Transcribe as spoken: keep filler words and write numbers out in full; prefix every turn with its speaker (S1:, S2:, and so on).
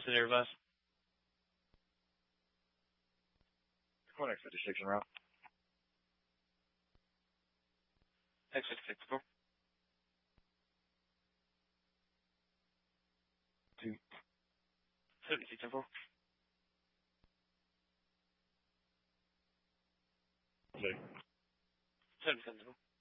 S1: Austin Airbus.
S2: Corner fifty-six en route.
S1: X six four.
S2: Two.
S1: seventy-six and four.
S2: Two.
S1: seventy-seven and four.